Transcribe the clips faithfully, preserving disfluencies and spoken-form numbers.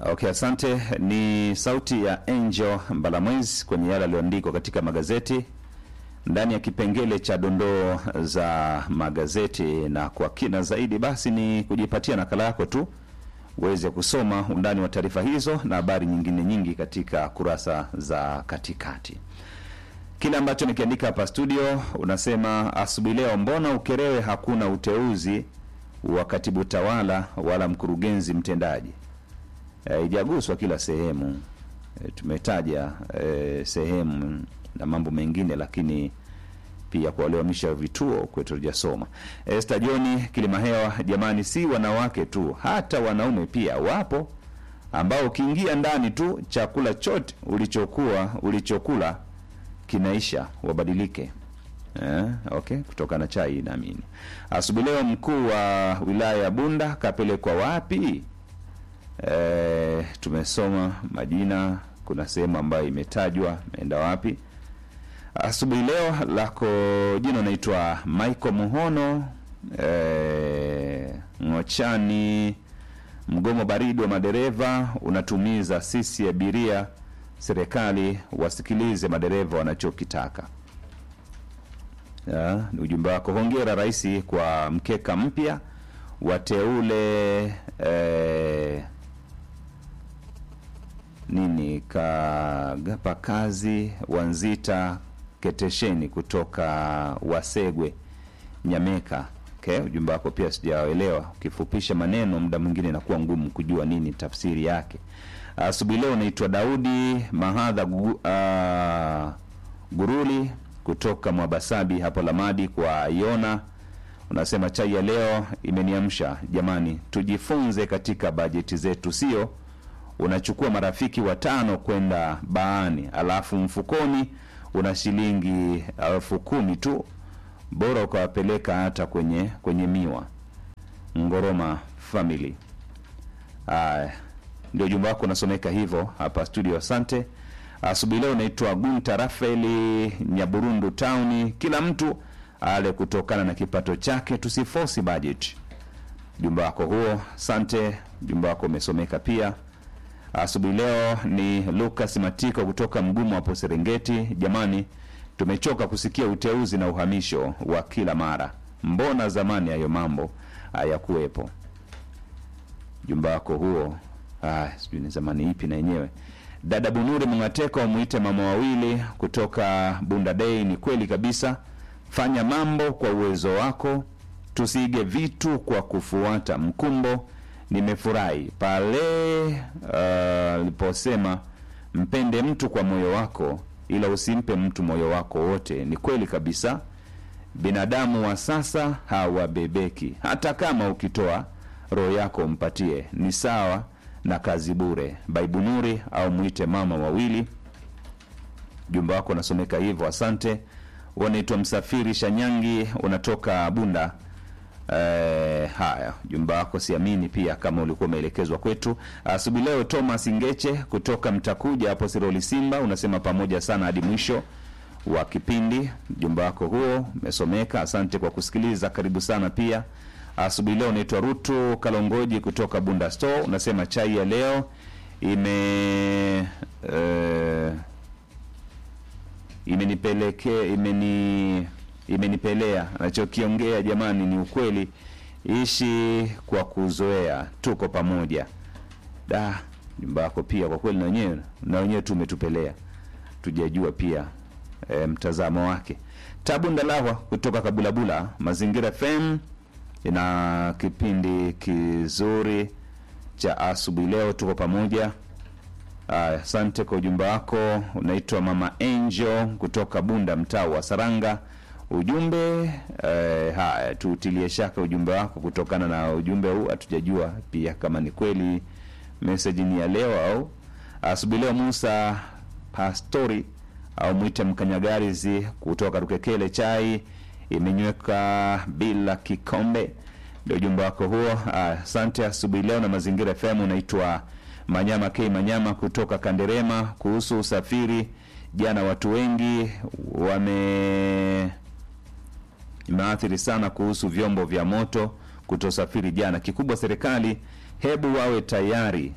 Okay, asante. Ni sauti ya Angel Mbalamwezi kwenye yale yaliyoandikwa katika magazeti ndani ya kipengele cha dondoo za magazeti, na kwa kina zaidi basi ni kujipatia nakala yako tu uweze kusoma undani wa taarifa hizo na habari nyingine nyingi katika kurasa za katikati. Kile ambacho nikiandika hapa studio unasema, asubuhi leo mbona Ukerewe hakuna uteuzi wa katibu tawala wala mkurugenzi mtendaji? Haijaguswa e, kila sehemu. E, tumetaja e, sehemu na mambo mengine, lakini pia kwa walioamisha vituo kwetu hujasoma. Esther John Kilimahewa, jamani, si wanawake tu, hata wanaume pia wapo ambao ukiingia ndani tu chakula chote ulichokuwa ulichokula kinaisha, wabadilike. Eh, okay, kutoka na chai naamini. Asubuhi leo mkuu wa wilaya ya Bunda kapelekwa wapi? Eh, tumesoma majina, kuna sehemu ambayo imetajwa ameenda wapi. Asubuhi leo lako jina naitwa Michael Muhono, eh, Ngochani, mgomo baridi wa madereva unatumiza sisi abiria, serikali wasikilize madereva wanachokitaka. Ya, ni ujumbe wako. Hongera rais kwa mkeka mpya, wateule eh, nini kagapa kazi Wanzita Ketesheni kutoka Wasegwe Nyameka. Okay, ujumbe wako pia sijaelewa. Ukifupisha maneno muda mwingine inakuwa ngumu kujua nini tafsiri yake. Asubuhi leo naitwa Daudi Mahadha gu, uh, Guruli kutoka Mwabasabi hapo Lamadi kwa Iona. Unasema chai ya leo imeniamsha, jamani tujifunze katika bajeti zetu, sio unachukua marafiki watano kwenda baani alafu mfukoni una shilingi elfu kumi tu, bora ukawapeleka hata kwenye kwenye miwa. Ngoroma family. Ah, ndio jumba wako unasomeka hivyo hapa studio. Asante. Asubuhi leo naitwa Gunta Rafaeli Nyaburundu Town, kila mtu ale kutokana na kipato chake, tusiforce budget. Jumba wako huo, asante. Jumba wako umesomeka pia. Asubuhi leo ni Lucas Matiko kutoka Mgumu hapo Serengeti, jamani tumechoka kusikia uteuzi na uhamisho wa kila mara, mbona zamani hayo mambo hayakuwepo? Jumba wako huo, ah sijui ni zamani ipi na yenyewe. Dada Bunuri Mungateko muite mama wawili kutoka Bunda Day, ni kweli kabisa, fanya mambo kwa uwezo wako, tusige vitu kwa kufuata mkumbo. Nimefurahi pale aliposema uh, mpende mtu kwa moyo wako ila usimpe mtu moyo wako wote. Ni kweli kabisa, binadamu wa sasa hawabebeki, hata kama ukitoa roho yako mpatie ni sawa na kazi bure. Baibunuri au muite mama wawili, jumba wako unasomeka hivyo, asante. Unaitwa Msafiri Shanyangi unatoka Bunda. Eh, haya jumba wako siamini pia kama ulikuwa umeelekezwa kwetu. Asubuhi leo Thomas Ngeche kutoka Mtakuja hapo Siroli Simba unasema pamoja sana hadi mwisho wa kipindi. Jumba wako huo umesomeka, asante kwa kusikiliza, karibu sana pia. Asubuhi leo naitwa Rutu Kalongoji kutoka Bunda Store unasema chai ya leo ime eh, imenipeleke imeni imenipelea anachokiongea, jamani ni ukweli, ishi kwa kuzoea, tuko pamoja. Da, jumba wako pia kwa kweli na wenyewe na wenyewe tumetupelea, tujajua pia e, mtazamo wake. Tabu Ndalawa kutoka Kabulabula, Mazingira F M ina kipindi kizuri cha asubuhi leo, tuko pamoja. Asante kwa ujumbe wako. Unaitwa Mama Angel kutoka Bunda mtaa wa Saranga. Ujumbe eh, haya tuutilie shaka ujumbe wako, kutokana na ujumbe huu hatujajua pia kama ni kweli message ni ya leo au. Asubuhi leo Musa Pastori au muite Mkanyagarizi kutoka Rukekele, chai imenyweka bila kikombe, ndio ujumbe wako huo. Asante. Asubuhi leo na Mazingira F M unaitwa Manyama K Manyama kutoka Kanderema, kuhusu usafiri jana watu wengi wame imeathiri sana kuhusu vyombo vya moto kutosafiri jana. Kikubwa serikali hebu wawe tayari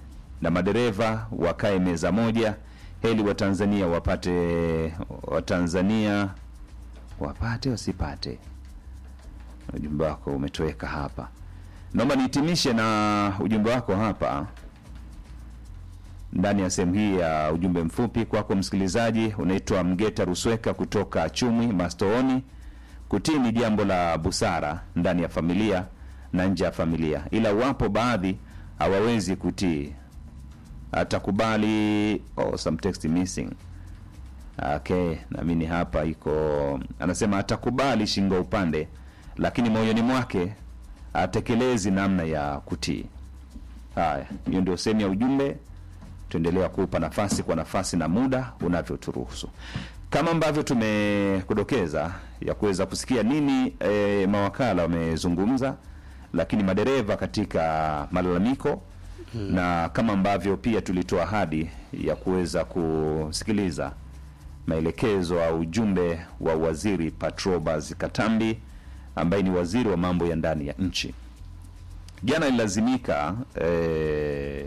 na madereva wakae meza moja, heli wa Tanzania wapate wa Tanzania wapate wasipate. Ujumbe wako umetoweka hapa. Naomba nihitimishe na ujumbe wako hapa ndani ya sehemu hii ya ujumbe mfupi kwako msikilizaji. Unaitwa Mgeta Rusweka kutoka Chumwi Mastooni. Kutii ni jambo la busara ndani ya familia na nje ya familia, ila wapo baadhi hawawezi kutii. Atakubali oh some text missing. Okay, naamini hapa iko, anasema atakubali shingo upande, lakini moyoni mwake atekelezi namna ya kutii. Haya, hiyo ndio sehemu ya ujumbe. Tuendelea kuupa nafasi kwa nafasi na muda unavyoturuhusu, kama ambavyo tumekudokeza ya kuweza kusikia nini e, mawakala wamezungumza, lakini madereva katika malalamiko hmm. na kama ambavyo pia tulitoa ahadi ya kuweza kusikiliza maelekezo au ujumbe wa Waziri Patrobas Katambi ambaye ni waziri wa mambo ya ndani ya nchi. Jana ilazimika eh,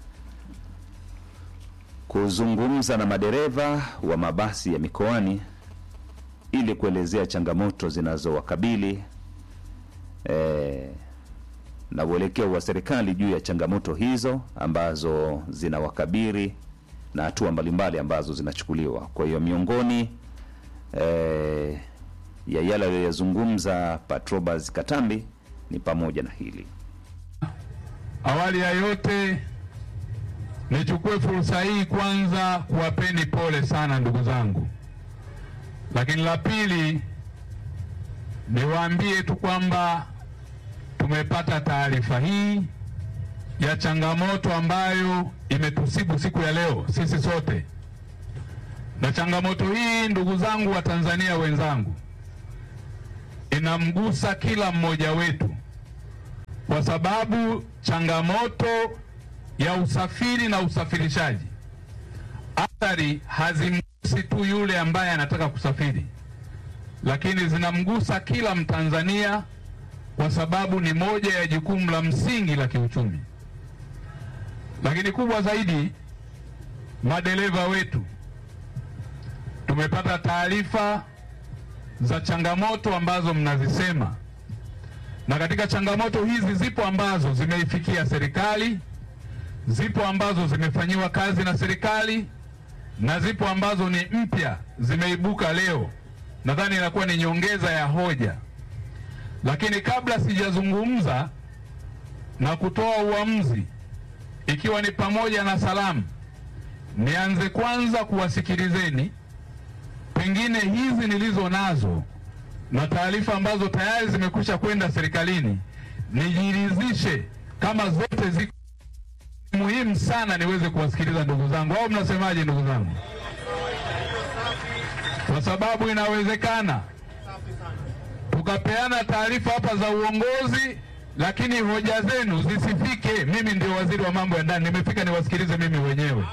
kuzungumza na madereva wa mabasi ya mikoani ili kuelezea changamoto zinazowakabili eh, na uelekeo wa serikali juu ya changamoto hizo ambazo zinawakabili na hatua mbalimbali ambazo zinachukuliwa. Kwa hiyo miongoni eh, ya yale aliyozungumza Patrobas Katambi ni pamoja na hili. Awali ya yote nichukue fursa hii kwanza kuwapeni pole sana ndugu zangu. Lakini la pili niwaambie tu kwamba tumepata taarifa hii ya changamoto ambayo imetusibu siku ya leo sisi sote. Na changamoto hii ndugu zangu wa Tanzania wenzangu inamgusa kila mmoja wetu, kwa sababu changamoto ya usafiri na usafirishaji athari hazimgusi tu yule ambaye anataka kusafiri, lakini zinamgusa kila Mtanzania, kwa sababu ni moja ya jukumu la msingi la kiuchumi. Lakini kubwa zaidi, madereva wetu tumepata taarifa za changamoto ambazo mnazisema, na katika changamoto hizi zipo ambazo zimeifikia serikali, zipo ambazo zimefanyiwa kazi na serikali, na zipo ambazo ni mpya zimeibuka leo. Nadhani inakuwa ni nyongeza ya hoja. Lakini kabla sijazungumza na kutoa uamuzi, ikiwa ni pamoja na salamu, nianze kwanza kuwasikilizeni pengine hizi nilizo nazo na taarifa ambazo tayari zimekwisha kwenda serikalini, nijiridhishe kama zote ziko muhimu sana niweze kuwasikiliza ndugu zangu. Au mnasemaje ndugu zangu? Kwa sababu inawezekana tukapeana taarifa hapa za uongozi, lakini hoja zenu zisifike. Mimi ndio waziri wa mambo ya ndani, nimefika niwasikilize mimi wenyewe.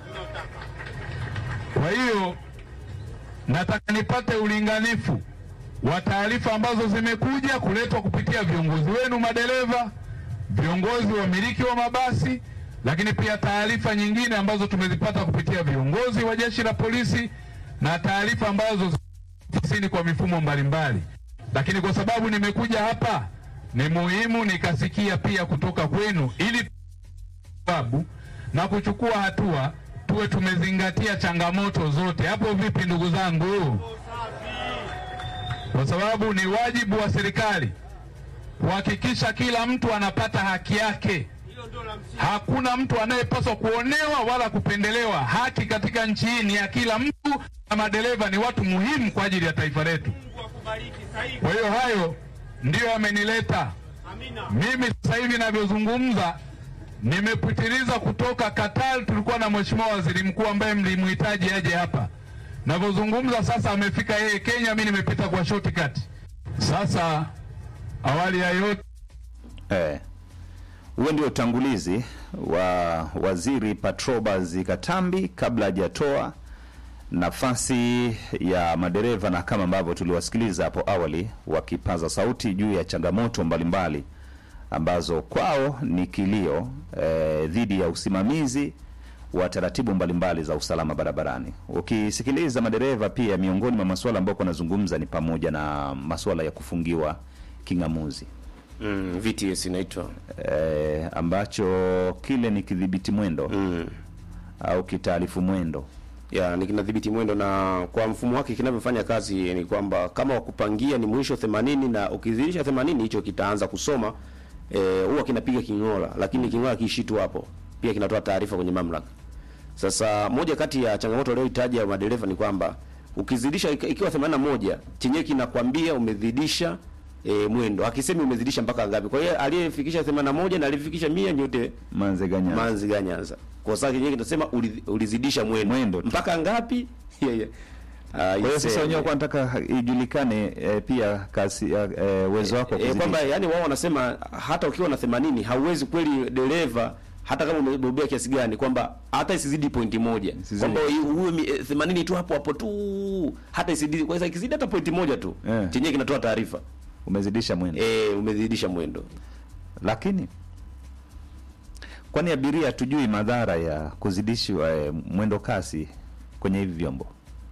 Kwa hiyo nataka nipate ulinganifu wa taarifa ambazo zimekuja kuletwa kupitia viongozi wenu madereva, viongozi wamiliki wa mabasi, lakini pia taarifa nyingine ambazo tumezipata kupitia viongozi wa jeshi la polisi na taarifa ambazo zisini kwa mifumo mbalimbali. Lakini kwa sababu nimekuja hapa, ni muhimu nikasikia pia kutoka kwenu, ili sababu na kuchukua hatua tuwe tumezingatia changamoto zote. Hapo vipi ndugu zangu? Kwa sababu ni wajibu wa serikali kuhakikisha kila mtu anapata haki yake. Hakuna mtu anayepaswa kuonewa wala kupendelewa. Haki katika nchi hii ni ya kila mtu, na madereva ni watu muhimu kwa ajili ya taifa letu. Kwa hiyo hayo ndio amenileta mimi sasa hivi ninavyozungumza. Nimepitiliza kutoka Qatar, tulikuwa na mheshimiwa waziri mkuu ambaye mlimhitaji aje hapa. Ninavyozungumza sasa amefika yeye Kenya, mimi nimepita kwa shortcut. Sasa awali ya yote eh huo ndio utangulizi wa Waziri Patrobas Katambi kabla hajatoa nafasi ya madereva, na kama ambavyo tuliwasikiliza hapo awali wakipaza sauti juu ya changamoto mbalimbali ambazo kwao ni kilio eh, dhidi ya usimamizi wa taratibu mbalimbali za usalama barabarani. Ukisikiliza madereva pia, miongoni mwa masuala ambayo wanazungumza ni pamoja na masuala ya kufungiwa king'amuzi. Mm, V T S inaitwa. Eh, ambacho kile ni kidhibiti mwendo. Mm. Au kitaarifu mwendo. Ya, ni kinadhibiti mwendo, na kwa mfumo wake kinavyofanya kazi ni kwamba kama wakupangia ni mwisho themanini, na ukizidisha themanini hicho kitaanza kusoma eh, huwa kinapiga king'ola, lakini king'ola kiishi tu hapo. Pia kinatoa taarifa kwenye mamlaka. Sasa moja kati ya changamoto leo itaja ya madereva ni kwamba ukizidisha ikiwa themanini na moja chenyewe kinakwambia umezidisha e, mwendo. Akisemi umezidisha mpaka ngapi. Kwa hiyo aliyefikisha themanini na moja na aliyefikisha mia nyote Manze Ganyanza. Manze Ganyanza. Kwa sababu chenyewe kinasema ulizidisha mwendo. Mwendo Mpaka ngapi? Yeah, yeah. Uh, kwa hiyo sasa wenyewe kwa nataka ijulikane e, pia kasi e, uwezo wako e, e, kwamba yani wao wanasema hata ukiwa na themanini hauwezi kweli dereva hata kama umebobea kiasi gani, kwamba hata isizidi pointi moja, kwamba uwe themanini tu hapo hapo tu, hata isizidi. Kwa sababu ikizidi hata pointi moja tu yeah, chenyewe kinatoa taarifa umezidisha mwendo. Eh, umezidisha mwendo. Lakini kwani abiria tujui madhara ya kuzidishwa e, mwendo kasi kwenye hivi vyombo?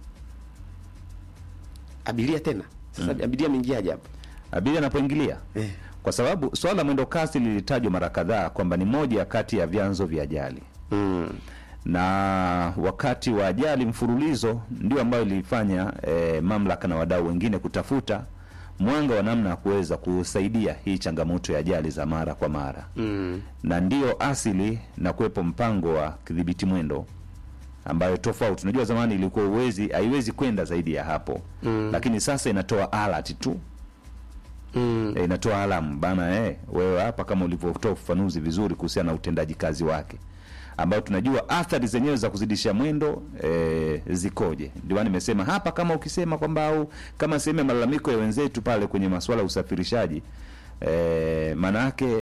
Abiria tena sasa mm. abiria mingiaje hapo? Abiria anapoingilia eh. Kwa sababu swala mwendo kasi lilitajwa mara kadhaa kwamba ni moja kati ya vyanzo vya ajali mm. na wakati wa ajali mfululizo ndio ambayo ilifanya e, mamlaka na wadau wengine kutafuta mwanga wa namna ya kuweza kusaidia hii changamoto ya ajali za mara kwa mara mm. na ndio asili na kuwepo mpango wa kudhibiti mwendo ambayo tofauti. Unajua zamani ilikuwa uwezi haiwezi kwenda zaidi ya hapo mm. lakini sasa inatoa alert tu mm. e, inatoa alarm bana, eh wewe hapa, kama ulivyotoa ufafanuzi vizuri kuhusiana na utendaji kazi wake, ambao tunajua athari zenyewe za kuzidisha mwendo e, zikoje. Ndio nimesema hapa, kama ukisema kwamba au kama sehemu ya malalamiko ya wenzetu pale kwenye masuala ya usafirishaji e, maana yake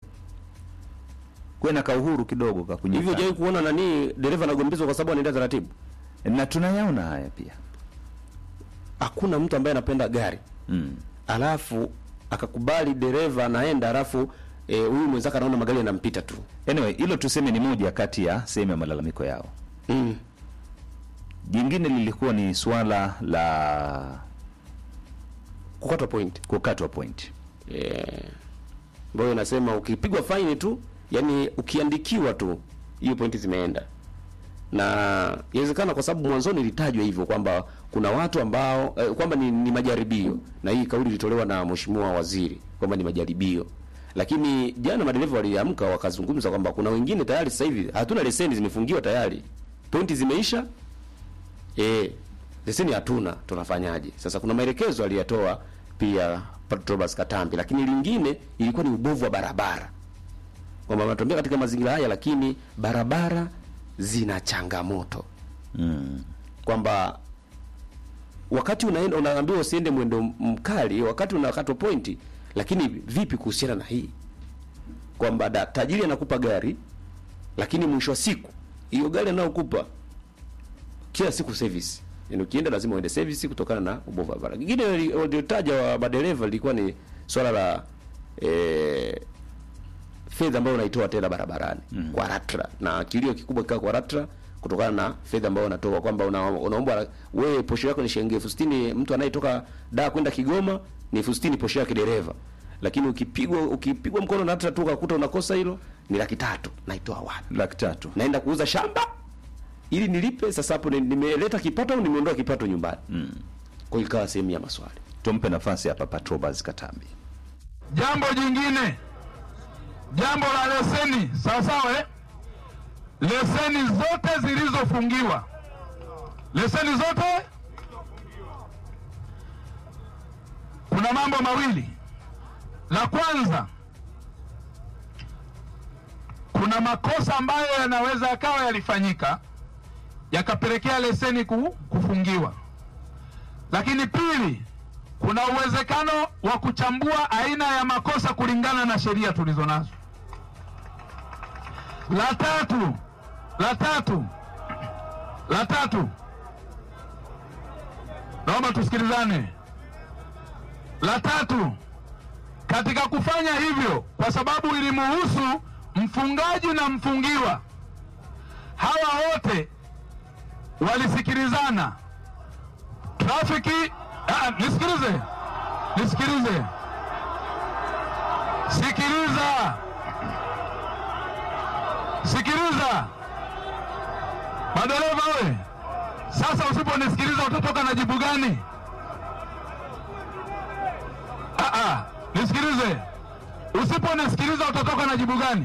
kwenda ka uhuru kidogo ka kunyika. Hivyo je, kuona nani dereva anagombezwa kwa sababu anaenda taratibu? Na tunayaona haya pia. Hakuna mtu ambaye anapenda gari. Mm. Alafu akakubali dereva anaenda, alafu huyu e, mwenzake anaona magari yanampita tu. Anyway, hilo tuseme ni moja kati ya sehemu ya malalamiko yao. Mm. Jingine lilikuwa ni swala la kukatwa point, kukatwa point. Eh. Mbona nasema ukipigwa faini tu, yani ukiandikiwa tu hiyo pointi zimeenda. Na inawezekana kwa sababu mwanzoni ilitajwa hivyo kwamba kuna watu ambao eh, kwamba ni, ni majaribio, na hii kauli ilitolewa na mheshimiwa waziri kwamba ni majaribio. Lakini jana madereva waliamka wakazungumza kwamba kuna wengine tayari sasa hivi hatuna leseni, zimefungiwa tayari. Pointi zimeisha. Eh, leseni hatuna, tunafanyaje? Sasa kuna maelekezo aliyatoa pia Patrobas Katambi, lakini lingine ilikuwa ni ubovu wa barabara. Kwamba wanatembea katika mazingira haya lakini barabara zina changamoto. Mm. Kwamba wakati unaenda unaambiwa usiende mwendo mkali, wakati unakatwa pointi, lakini vipi kuhusiana na hii? Kwamba tajiri anakupa gari, lakini mwisho wa siku hiyo gari anayokupa kila siku service. Yaani ukienda lazima uende service kutokana na ubovu wa barabara. Kingine waliotaja wa madereva lilikuwa ni swala la eh fedha ambayo unaitoa tena barabarani mm. kwa ratra, na kilio kikubwa kika kwa ratra kutokana na fedha ambayo unatoa, kwamba una, unaomba wewe posho yako ni shilingi elfu sitini, mtu anayetoka Dar kwenda Kigoma ni elfu sitini posho yake dereva, lakini ukipigwa ukipigwa mkono na ratra tu ukakuta unakosa hilo ni laki tatu. Naitoa wapi laki tatu? Naenda kuuza shamba ili nilipe. Sasa hapo nimeleta kipato au nimeondoa kipato nyumbani? mm. Kwa hiyo ikawa sehemu ya maswali. Tumpe nafasi hapa Patrobas Katambi. Jambo jingine, jambo la leseni, sawa sawa eh? Leseni zote zilizofungiwa, leseni zote, kuna mambo mawili. La kwanza, kuna makosa ambayo yanaweza yakawa yalifanyika yakapelekea leseni kufungiwa. Lakini pili, kuna uwezekano wa kuchambua aina ya makosa kulingana na sheria tulizo nazo. La tatu, la tatu, la tatu, naomba tusikilizane. La tatu, katika kufanya hivyo, kwa sababu ilimuhusu mfungaji na mfungiwa, hawa wote walisikilizana. Trafiki, ah, nisikilize, nisikilize, sikiliza, sikiliza, madereva we. Sasa usiponisikiliza utatoka na jibu gani? Ah, ah, nisikilize, usiponisikiliza utatoka na jibu gani?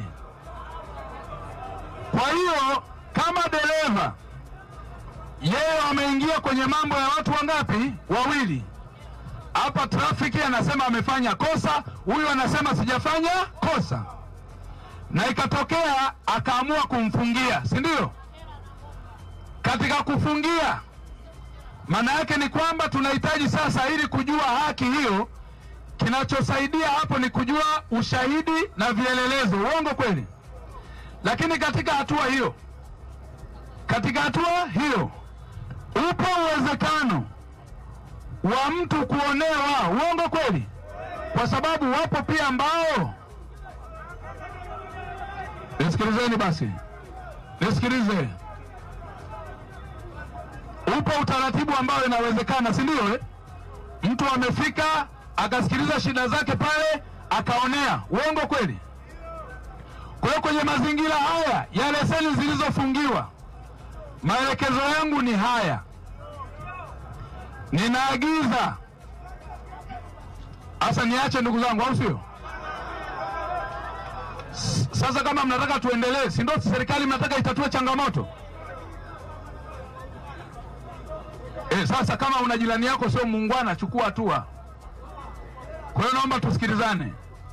Kwa hiyo kama dereva yeye ameingia kwenye mambo ya watu wangapi? Wawili. Hapa trafiki anasema amefanya kosa, huyu anasema sijafanya kosa, na ikatokea akaamua kumfungia, si ndio? Katika kufungia, maana yake ni kwamba tunahitaji sasa, ili kujua haki hiyo, kinachosaidia hapo ni kujua ushahidi na vielelezo. Uongo kweli? Lakini katika hatua hiyo, katika hatua hiyo upo uwezekano wa mtu kuonewa. Uongo kweli? Kwa sababu wapo pia ambao, nisikilizeni basi, nisikilize, upo utaratibu ambao inawezekana, si ndio eh? Mtu amefika akasikiliza shida zake pale akaonea. Uongo kweli? Kwa hiyo kwenye mazingira haya ya leseni zilizofungiwa, maelekezo yangu ni haya, ninaagiza hasa, niache ndugu zangu, au sio? Sasa kama mnataka tuendelee, si ndio serikali mnataka itatue changamoto? Eh, sasa kama una jirani yako sio muungwana, chukua hatua. Kwa hiyo naomba tusikilizane.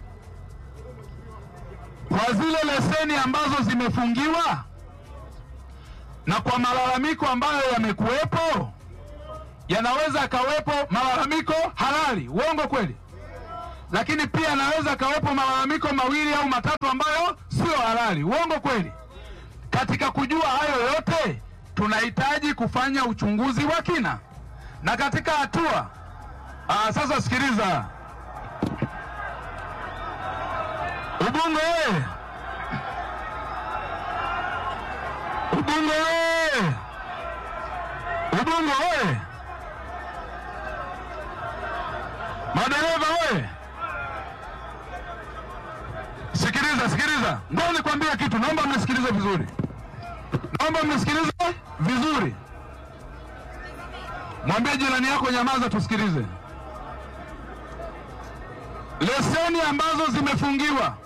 Kwa zile leseni ambazo zimefungiwa na kwa malalamiko ambayo yamekuwepo, yanaweza akawepo malalamiko halali. Uongo kweli? Lakini pia yanaweza akawepo malalamiko mawili au matatu ambayo sio halali. Uongo kweli? Katika kujua hayo yote, tunahitaji kufanya uchunguzi wa kina. Na katika hatua, aa, sasa sikiliza. Ubungo eh. Ubungo eh. Ubungo eh. Madereva eh. Sikiliza, sikiliza. Ngoja nikwambie kitu, naomba mnisikilize vizuri. Naomba mnisikilize vizuri. Mwambie jirani yako nyamaza tusikilize. Leseni ambazo zimefungiwa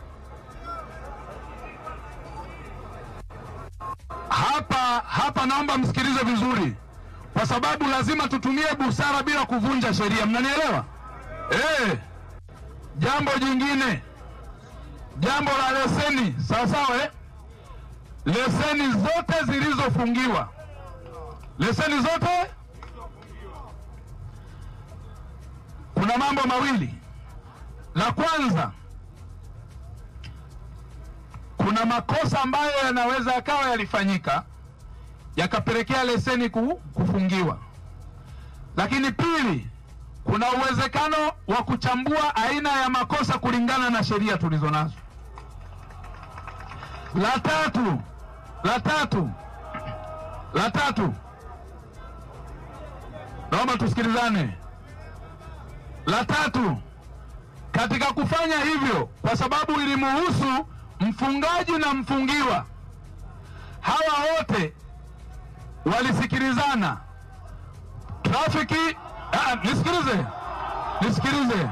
hapa hapa, naomba msikilize vizuri, kwa sababu lazima tutumie busara bila kuvunja sheria. Mnanielewa? Eh, jambo jingine, jambo la leseni, sawa sawa eh? Leseni zote zilizofungiwa, leseni zote, kuna mambo mawili. La kwanza, kuna makosa ambayo yanaweza yakawa yalifanyika yakapelekea leseni kufungiwa. Lakini pili, kuna uwezekano wa kuchambua aina ya makosa kulingana na sheria tulizo nazo. La tatu, la tatu, la tatu, naomba tusikilizane. La tatu, katika kufanya hivyo, kwa sababu ilimuhusu mfungaji na mfungiwa, hawa wote walisikilizana. Trafiki, ah, nisikilize, nisikilize.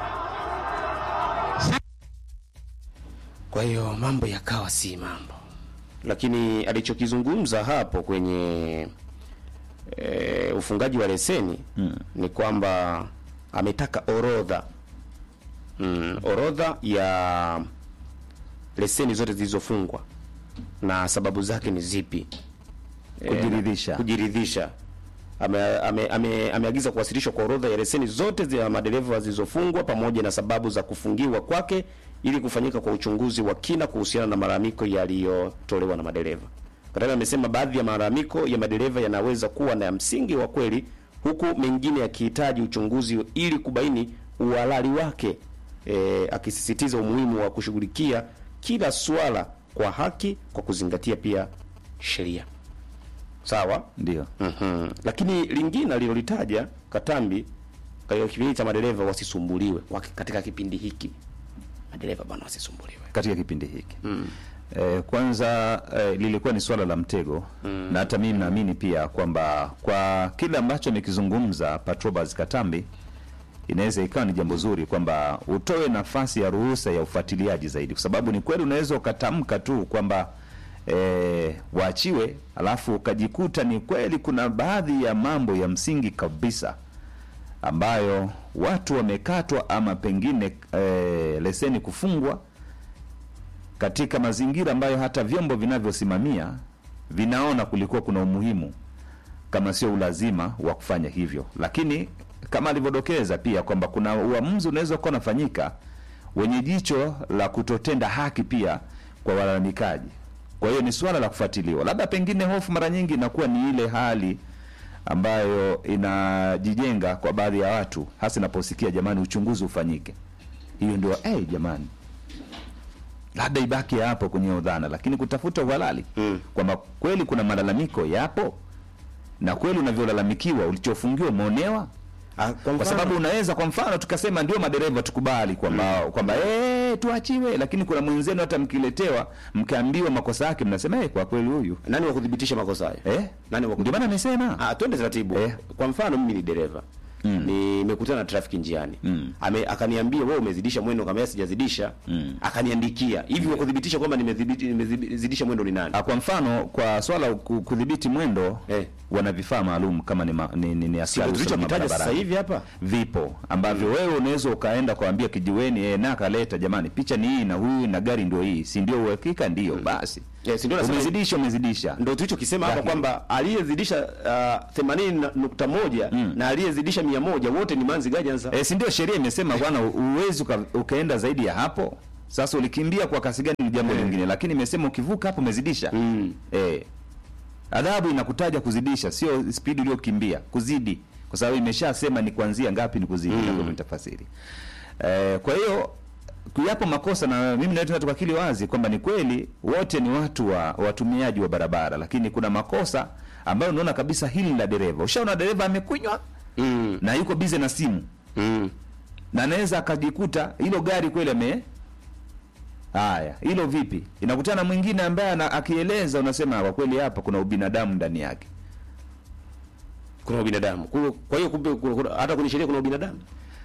Si... Kwa hiyo mambo yakawa si mambo, lakini alichokizungumza hapo kwenye e, ufungaji wa leseni hmm, ni kwamba ametaka orodha mm, orodha ya leseni zote zilizofungwa na sababu zake ni zipi, kujiridhisha e, kujiridhisha. Ameagiza ame, ame, ame kuwasilishwa kwa orodha ya leseni zote za madereva zilizofungwa pamoja na sababu za kufungiwa kwake, ili kufanyika kwa uchunguzi wa kina kuhusiana na malalamiko yaliyotolewa na madereva. Katana amesema baadhi ya malalamiko ya madereva yanaweza kuwa na msingi wa kweli, huku mengine yakihitaji uchunguzi ili kubaini uhalali wake. e, akisisitiza umuhimu wa kushughulikia kila swala kwa haki kwa kuzingatia pia sheria. Sawa? Ndio. Mhm. Lakini lingine alilolitaja Katambi katika kipindi cha madereva wasisumbuliwe katika kipindi hiki. Madereva bwana wasisumbuliwe Katika kipindi hiki. Mm. Eh, kwanza eh, lilikuwa ni swala la mtego mm. na hata mimi naamini pia kwamba kwa kile ambacho nikizungumza Patrobas Katambi inaweza ikawa ni jambo zuri kwamba utoe nafasi ya ruhusa ya ufuatiliaji zaidi, kwa sababu ni kweli unaweza ukatamka tu kwamba eh, waachiwe, alafu ukajikuta ni kweli kuna baadhi ya mambo ya msingi kabisa ambayo watu wamekatwa ama pengine eh, leseni kufungwa katika mazingira ambayo hata vyombo vinavyosimamia vinaona kulikuwa kuna umuhimu kama sio ulazima wa kufanya hivyo. Lakini kama alivyodokeza pia kwamba kuna uamuzi unaweza kuwa unafanyika wenye jicho la kutotenda haki pia kwa walalamikaji. Kwa hiyo ni swala la kufuatiliwa. Labda pengine hofu mara nyingi inakuwa ni ile hali ambayo inajijenga kwa baadhi ya watu, hasa inaposikia jamani uchunguzi ufanyike. Hiyo ndio eh hey, jamani labda ibaki hapo kwenye udhana, lakini kutafuta uhalali mm. kwamba kweli kuna malalamiko yapo na kweli unavyolalamikiwa ulichofungiwa umeonewa. Ah, kwa, kwa sababu unaweza kwa mfano tukasema ndio madereva tukubali kwamba mm. kwamba eh tuachiwe, lakini kuna mwenzenu hata mkiletewa mkaambiwa makosa yake mnasema eh kwa kweli huyu nani wa kudhibitisha makosa hayo eh nani wa ndio maana amesema ah twende taratibu eh. Kwa mfano mimi ni dereva Mm. nimekutana na traffic njiani mm. ame akaniambia wewe umezidisha mwendo, kama sijazidisha mm. akaniandikia hivi wa kudhibitisha kwamba nimedhibiti nimezidisha mwendo ni nani? Kwa mfano kwa swala kudhibiti mwendo eh. wana vifaa maalum kama ni ma, ni, ni, ni askari tulichokitaja sasa hivi hapa vipo ambavyo mm. wewe unaweza ukaenda kuambia kijiweni eh na kaleta jamani picha ni hii na huyu na gari ndio hii, si ndio uhakika ndio mm. basi yes, ndio umezidisha umezidisha ndio tulichokisema hapa kwamba aliyezidisha uh, themanini nukta moja mm. na aliyezidisha mia moja wote ni manzi gajanza. Eh, si ndio sheria imesema bwana uwezi uka, ukaenda zaidi ya hapo. Sasa ulikimbia kwa kasi gani ni jambo lingine yeah. lakini imesema ukivuka hapo umezidisha. Mm. Eh. Adhabu inakutaja kuzidisha, sio speed uliyokimbia, kuzidi. Kwa sababu imeshasema ni kuanzia ngapi ni kuzidi mm. ndio mtafasiri. Eh, kwa hiyo kuyapo makosa na mimi naweza tukakili wazi kwamba ni kweli wote ni watu wa watumiaji wa barabara, lakini kuna makosa ambayo unaona kabisa hili la dereva. Ushaona dereva amekunywa mm. na yuko busy na simu. Mm. Na anaweza akajikuta hilo gari kweli ame haya, hilo vipi? Inakutana mwingine ambaye akieleza unasema kwa kweli hapa kuna ubinadamu ndani yake. Kuna ubinadamu. Kwa hiyo hata kwenye sheria kuna ubinadamu.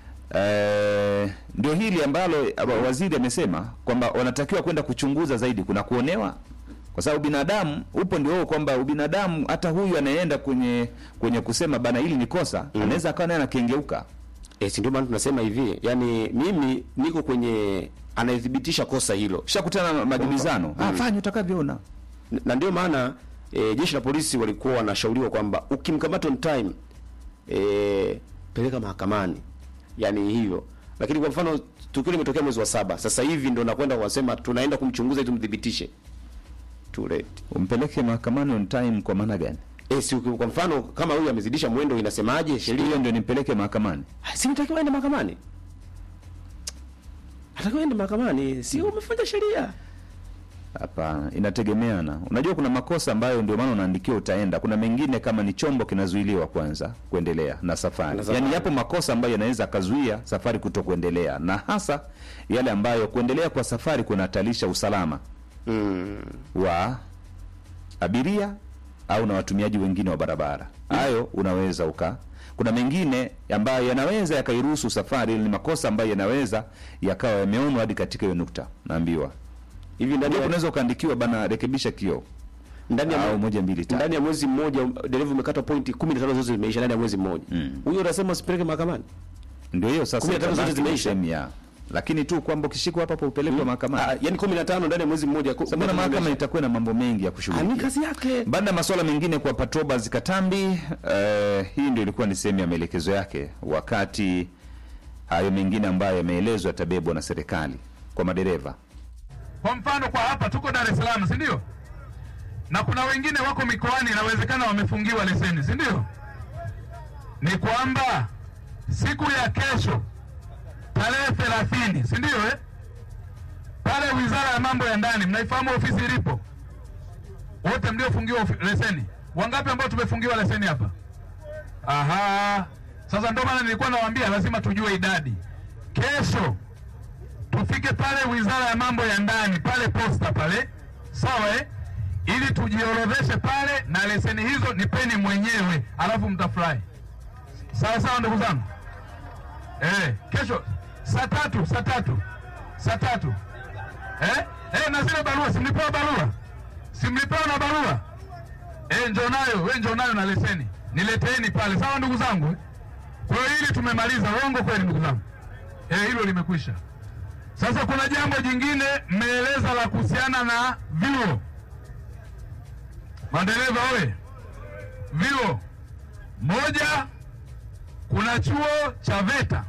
Eh, ndio hili ambalo waziri amesema kwamba wanatakiwa kwenda kuchunguza zaidi kuna kuonewa, kwa sababu binadamu upo ndio kwamba ubinadamu hata huyu anayeenda kwenye kwenye kusema bana hili ni kosa mm. anaweza akawa naye anakengeuka. Eh, si ndio maana tunasema hivi, yani mimi niko kwenye anayethibitisha kosa hilo. Shakutana na majibizano. Mm. Ah, fanya utakavyoona. Na ndio maana e, jeshi la polisi walikuwa wanashauriwa kwamba ukimkamata on time e, peleka mahakamani. Yaani hivyo. Lakini kwa mfano tukio limetokea mwezi wa saba. Sasa hivi ndio nakwenda kuwasema tunaenda kumchunguza ili tumdhibitishe. Tule. Umpeleke mahakamani on time kwa maana gani? Eh, si kwa mfano kama huyu amezidisha mwendo inasemaje sheria ndio nimpeleke mahakamani? Si nitakiwa aende mahakamani. Atakiwa aende mahakamani, si umefanya sheria. Hapana, inategemeana. Unajua kuna makosa ambayo ndio maana unaandikiwa utaenda. Kuna mengine kama ni chombo kinazuiliwa kwanza kuendelea na safari. Yaani yapo makosa ambayo yanaweza kazuia safari kutokuendelea, na hasa yale ambayo kuendelea kwa safari kunahatarisha usalama mm. wa abiria au na watumiaji wengine wa barabara. Hayo mm. unaweza uka. Kuna mengine ambayo yanaweza yakairuhusu safari, ni makosa ambayo yanaweza yakawa yameonwa hadi katika hiyo nukta. Naambiwa hivi ndani unaweza ukaandikiwa bana rekebisha kio ndani ya au moja mbili tatu ndani ya mwezi mmoja dereva umekata pointi kumi na tano zote zimeisha ndani ya mwezi mmoja. Huyo mm. unasema usipeleke mahakamani. Ndio hiyo sasa kumi na tano zote zimeisha ya. Lakini tu kwamba ukishikwa hapa hapo upelekwe mm. mahakamani. Ah, yani kumi na tano ndani ya mwezi mmoja. Sababu mahakama itakuwa na mambo mengi ya kushughulikia. Ni kazi yake. Baada ya masuala mengine kwa Patrobas Katambi, uh, hii ndio ilikuwa ni sehemu ya maelekezo yake, wakati hayo mengine ambayo yameelezwa tabebwa na serikali kwa madereva. Kwa mfano kwa hapa tuko Dar es Salaam, si ndio? Na kuna wengine wako mikoani inawezekana wamefungiwa leseni, si ndio? Ni kwamba siku ya kesho tarehe thelathini, si ndio eh? Pale Wizara ya Mambo ya Ndani, mnaifahamu ofisi ilipo? Wote mliofungiwa leseni. Wangapi ambao tumefungiwa leseni hapa? Aha. Sasa ndio maana nilikuwa nawaambia lazima tujue idadi. Kesho tufike pale Wizara ya Mambo ya Ndani, pale posta pale. Sawa eh? Ili tujiorodheshe pale na leseni hizo nipeni mwenyewe, alafu mtafurahi. Sawa sawa ndugu zangu. Eh, kesho saa tatu, saa tatu. Saa tatu. Eh? Eh, na zile barua, simlipewa barua? Simlipewa na barua? Eh, njoo nayo, wewe njoo nayo na leseni. Nileteeni pale. Sawa ndugu zangu? Eh? Kwa hiyo hili tumemaliza. Uongo kweli ndugu zangu? Eh, hilo limekwisha. Sasa kuna jambo jingine mmeeleza la kuhusiana na vyuo. Madereva oye. Vyuo. Moja, kuna chuo cha VETA.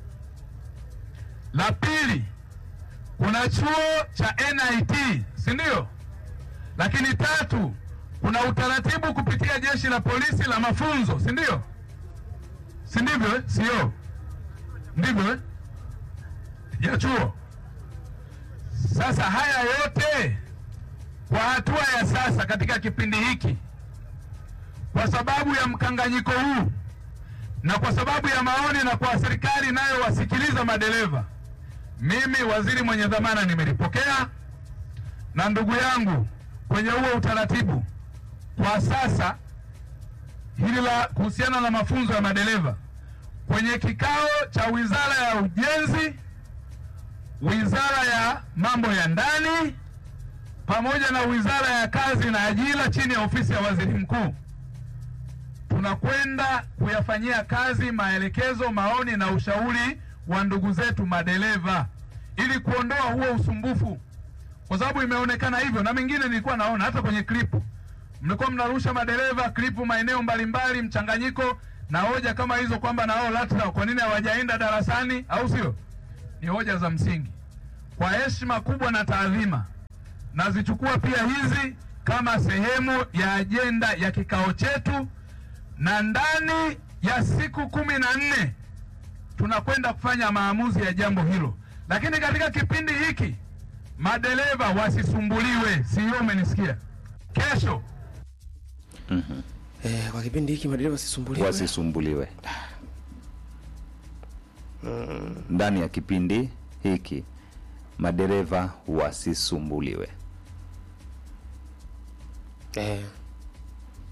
La pili, kuna chuo cha N I T, si ndio? Lakini tatu, kuna utaratibu kupitia jeshi la polisi la mafunzo, si ndio? Si ndivyo eh? Sio. Ndivyo eh? Ya chuo. Sasa haya yote kwa hatua ya sasa katika kipindi hiki, kwa sababu ya mkanganyiko huu na kwa sababu ya maoni na kwa serikali nayo wasikiliza madereva, mimi waziri mwenye dhamana nimelipokea, na ndugu yangu kwenye huo utaratibu kwa sasa hili la kuhusiana na mafunzo ya madereva kwenye kikao cha Wizara ya Ujenzi, Wizara ya Mambo ya Ndani pamoja na Wizara ya Kazi na Ajira chini ya ofisi ya Waziri Mkuu, tunakwenda kuyafanyia kazi maelekezo, maoni na ushauri wa ndugu zetu madereva ili kuondoa huo usumbufu, kwa sababu imeonekana hivyo. Na mengine nilikuwa naona hata kwenye klipu mlikuwa mnarusha madereva klipu maeneo mbalimbali, mchanganyiko na hoja kama hizo kwamba nao LATRA kwa nini hawajaenda darasani, au sio? Ni hoja za msingi. Kwa heshima kubwa na taadhima, nazichukua pia hizi kama sehemu ya ajenda ya kikao chetu, na ndani ya siku kumi na nne tunakwenda kufanya maamuzi ya jambo hilo. Lakini katika kipindi hiki madereva wasisumbuliwe, sio? Umenisikia? Kesho Mhm. Eh, kwa kipindi hiki madereva wasisumbuliwe. Wasisumbuliwe. Mm. Ndani ya kipindi hiki madereva wasisumbuliwe. Eh.